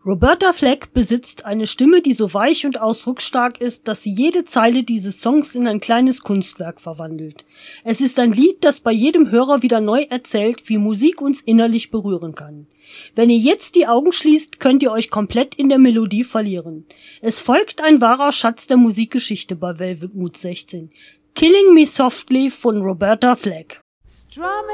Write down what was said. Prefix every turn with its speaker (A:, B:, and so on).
A: Roberta Flack besitzt eine Stimme, die so weich und ausdrucksstark ist, dass sie jede Zeile dieses Songs in ein kleines Kunstwerk verwandelt. Es ist ein Lied, das bei jedem Hörer wieder neu erzählt, wie Musik uns innerlich berühren kann. Wenn ihr jetzt die Augen schließt, könnt ihr euch komplett in der Melodie verlieren. Es folgt ein wahrer Schatz der Musikgeschichte bei Velvet Mood 16. Killing Me Softly von Roberta Flack.